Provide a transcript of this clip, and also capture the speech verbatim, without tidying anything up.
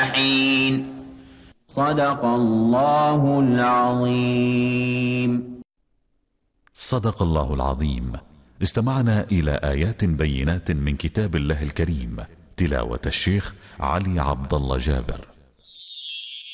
حين. صدق الله العظيم. صدق الله العظيم. استمعنا إلى آيات بينات من كتاب الله الكريم، تلاوة الشيخ علي عبد الله جابر.